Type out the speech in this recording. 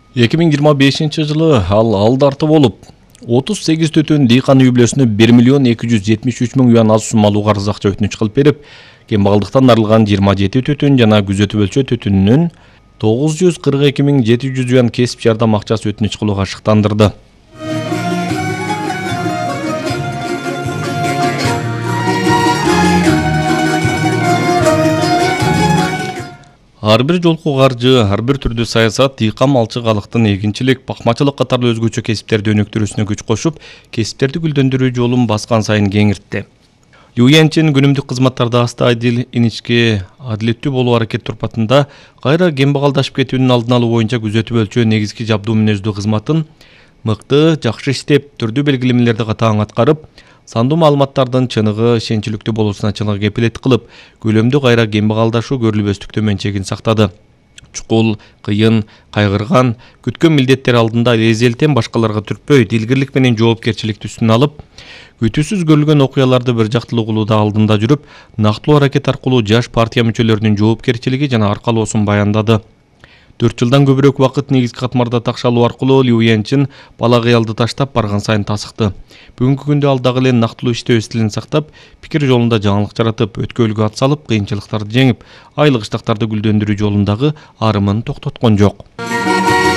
2025-жылы ал алдарты болуп 38 төтөн дыйкан үй бүлөсүнө 1.273.000 юан аз сум алууга арыз акча өтүнүч кылып берип, кембагалдыктан арылган 27 төтөн жана күзөтүп өлчө төтөнүнөн 942.700 юан кесип жардам акчасы өтүнүч кылууга ашыктандырды. Ар бир жолку каржы, ар бир түрдүү саясат дыйкан малчы калктын эгинчилик, бакмачылык катарлуу өзгөчө кесиптерди өнүктүрүүсүнө күч кошуп, кесиптерди гүлдөндүрүү жолун баскан сайын кеңиртти. Лю Янчин күнүмдүк кызматтарда аста адил, иничке, адилеттүү болуу аракет турпатында кайра кембагалдашып кетүүнүн алдын алуу боюнча күзөтүп өлчөө негизги жабдуу мүнөздүү кызматын мыкты, жакшы иштеп, түрдүү белгилемелерди катаң аткарып, сандуу маалыматтардын чыныгы, ишенчиликтүү болуусуна чыныгы кепилет кылып, көлөмдүү кайра кембагалдашуу көрүлбөстүктө менчегин сактады. Чукул, кыйын, кайгырган, күткөн милдеттер алдында эзелтен башкаларга түртпөй, дилгирлик менен жоопкерчиликти үстүнө алып, күтүүсүз көрүлгөн окуяларды бир жактылуу кылууда алдында жүрүп, нактылуу аракет аркылуу жаш партия мүчөлөрүнүн жоопкерчилиги жана аркалоосун баяндады. 4 жылдан көбүрөөк убакыт негизги катмарда такшалуу аркылуу Лю Янчин бала кыялды таштап барган сайын тасыкты. Бүгүнкү күндө ал дагы эле нактылуу иштөө стилин сактап, пикир жолунда жаңылык жаратып, өткөлгө ат салып, кыйынчылыктарды жеңип, айлык ыштактарды гүлдөндүрүү жолундагы арымын токтоткон жок.